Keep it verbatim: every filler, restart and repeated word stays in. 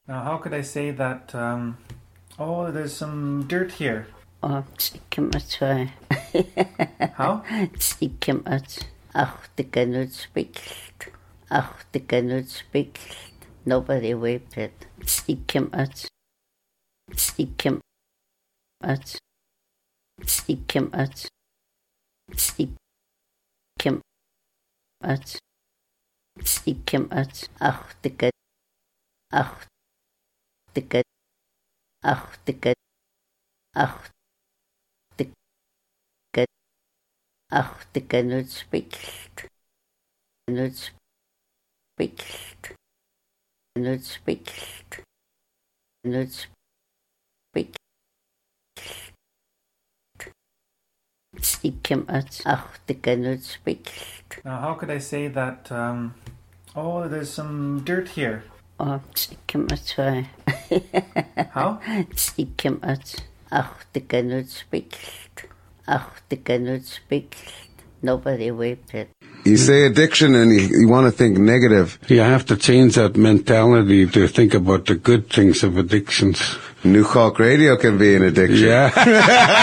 Now, how could I say that, um, oh, there's some dirt here? Oh, tsikimata. How? Tsikimata. Ach, the ganut spicked. Ach, the ganut spicked. Nobody waved it. Tsikimata. Tsikimata. Tsikimata. Tsikimata. Tsikimata. Ach, the ganut. Ach, the ganut. Ach, the ganut. Ach, the ganut. Ach, the ganut spicked. Ganut spicked. Ganut spicked. Ganut spicked. Tsikimata. Ach, the ganut spicked. Now, how could I say that, um, oh, there's some dirt here? Oh, tsikimata. How? Tsikimata. Ach, the ganut spicked. Ach, the ganut spicked. Nobody waved it. You say addiction and you, you want to think negative. You have to change that mentality to think about the good things of addictions. New Hawk Radio can be an addiction. Yeah.